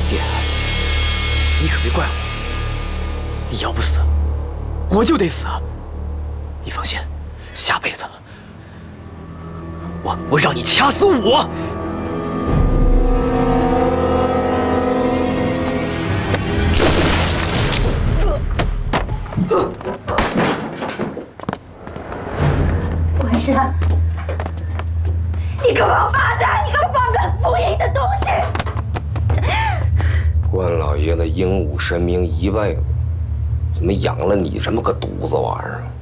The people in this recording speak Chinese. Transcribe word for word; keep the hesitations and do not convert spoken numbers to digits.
爹，你可别怪我，你要不死，我就得死。你放心，下辈子我我让你掐死我。 关山，你个王八蛋！你个忘恩负义的东西！ 关老爷子英武神明一辈子，怎么养了你这么个犊子玩意儿？